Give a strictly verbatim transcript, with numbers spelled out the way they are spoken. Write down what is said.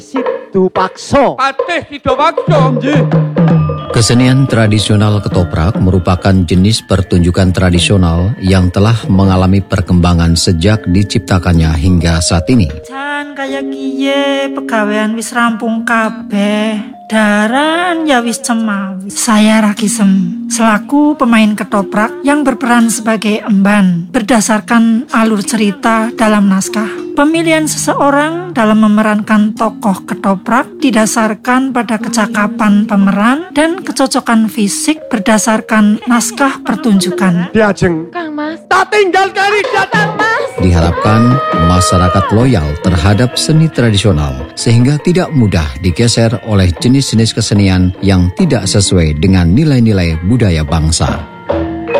Sidupakso. Patih Sidupakso. Kesenian tradisional ketoprak merupakan jenis pertunjukan tradisional yang telah mengalami perkembangan sejak diciptakannya hingga saat ini. Jan kaya kiye pegawean wis rampung kabeh. Daran ya wis cemawis. Saya Rakisem, selaku pemain ketoprak yang berperan sebagai emban berdasarkan alur cerita dalam naskah. Pemilihan seseorang dalam memerankan tokoh ketoprak didasarkan pada kecakapan pemeran dan kecocokan fisik berdasarkan naskah pertunjukan. Diajeng Kang Mas, tak tinggal kali datang Mas. Diharapkan masyarakat loyal terhadap seni tradisional sehingga tidak mudah digeser oleh jenis-jenis kesenian yang tidak sesuai dengan nilai-nilai budaya bangsa.